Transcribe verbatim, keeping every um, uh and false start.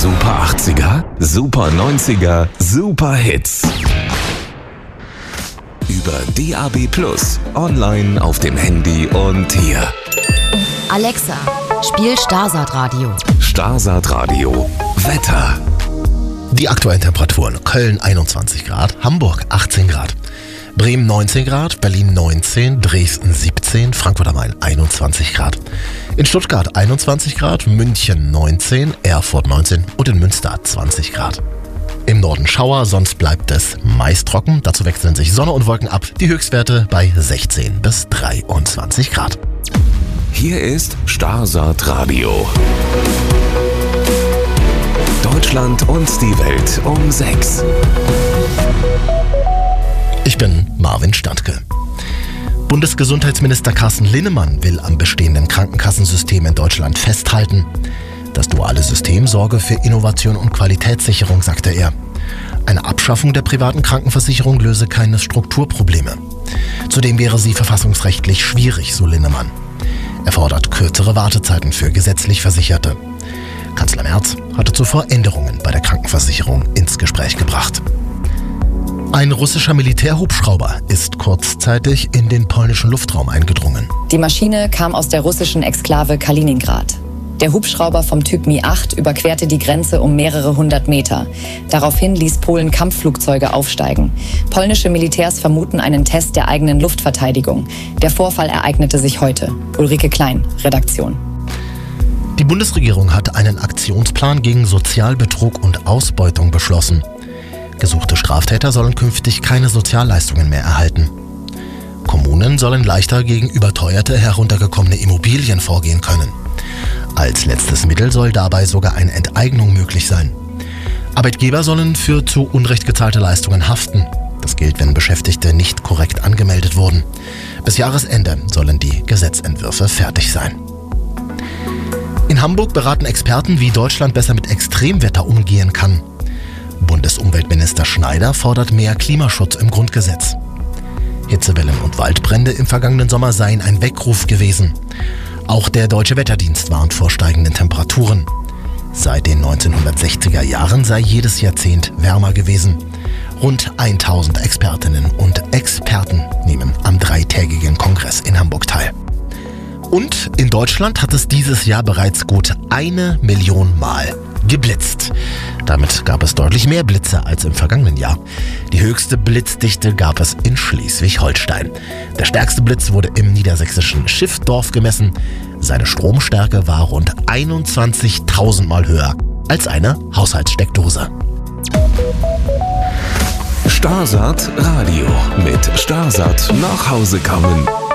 Super achtziger, Super neunziger, Super Hits. Über D A B Plus, online auf dem Handy und hier. Alexa, spiel Starsat Radio. Starsat Radio, Wetter. Die aktuellen Temperaturen: Köln einundzwanzig Grad, Hamburg achtzehn Grad, Bremen neunzehn Grad, Berlin neunzehn, Dresden siebzehn, Frankfurt am Main einundzwanzig Grad, in Stuttgart einundzwanzig Grad, München neunzehn, Erfurt neunzehn und in Münster zwanzig Grad. Im Norden Schauer, sonst bleibt es meist trocken. Dazu wechseln sich Sonne und Wolken ab. Die Höchstwerte bei sechzehn bis dreiundzwanzig Grad. Hier ist Starsat Radio. Deutschland und die Welt um sechs. Ich bin Marvin Standke. Bundesgesundheitsminister Carsten Linnemann will am bestehenden Krankenkassensystem in Deutschland festhalten. Das duale System sorge für Innovation und Qualitätssicherung, sagte er. Eine Abschaffung der privaten Krankenversicherung löse keine Strukturprobleme. Zudem wäre sie verfassungsrechtlich schwierig, so Linnemann. Er fordert kürzere Wartezeiten für gesetzlich Versicherte. Kanzler Merz hatte zuvor Änderungen bei der Krankenversicherung ins Gespräch gebracht. Ein russischer Militärhubschrauber ist kurzzeitig in den polnischen Luftraum eingedrungen. Die Maschine kam aus der russischen Exklave Kaliningrad. Der Hubschrauber vom Typ Mi acht überquerte die Grenze um mehrere hundert Meter. Daraufhin ließ Polen Kampfflugzeuge aufsteigen. Polnische Militärs vermuten einen Test der eigenen Luftverteidigung. Der Vorfall ereignete sich heute. Ulrike Klein, Redaktion. Die Bundesregierung hat einen Aktionsplan gegen Sozialbetrug und Ausbeutung beschlossen. Gesuchte Straftäter sollen künftig keine Sozialleistungen mehr erhalten. Kommunen sollen leichter gegen überteuerte, heruntergekommene Immobilien vorgehen können. Als letztes Mittel soll dabei sogar eine Enteignung möglich sein. Arbeitgeber sollen für zu Unrecht gezahlte Leistungen haften. Das gilt, wenn Beschäftigte nicht korrekt angemeldet wurden. Bis Jahresende sollen die Gesetzentwürfe fertig sein. In Hamburg beraten Experten, wie Deutschland besser mit Extremwetter umgehen kann. Bundesumweltminister Schneider fordert mehr Klimaschutz im Grundgesetz. Hitzewellen und Waldbrände im vergangenen Sommer seien ein Weckruf gewesen. Auch der Deutsche Wetterdienst warnt vor steigenden Temperaturen. Seit den neunzehnhundertsechziger Jahren sei jedes Jahrzehnt wärmer gewesen. Rund tausend Expertinnen und Experten nehmen am dreitägigen Kongress in Hamburg teil. Und in Deutschland hat es dieses Jahr bereits gut eine Million Mal geblitzt. Damit gab es deutlich mehr Blitze als im vergangenen Jahr. Die höchste Blitzdichte gab es in Schleswig-Holstein. Der stärkste Blitz wurde im niedersächsischen Schiffdorf gemessen. Seine Stromstärke war rund einundzwanzigtausend Mal höher als eine Haushaltssteckdose. Starsat Radio mit Starsat nach Hause kommen.